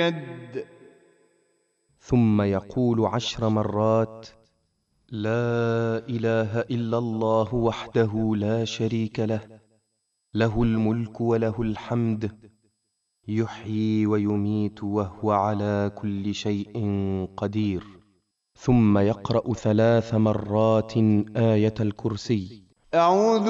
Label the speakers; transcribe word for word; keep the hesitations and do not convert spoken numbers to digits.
Speaker 1: يد.
Speaker 2: ثم يقول عشر مرات: لا إله إلا الله وحده لا شريك له، له الملك وله الحمد، يحيي ويميت وهو على كل شيء قدير. ثم يقرأ ثلاث مرات آية الكرسي.
Speaker 1: أعوذ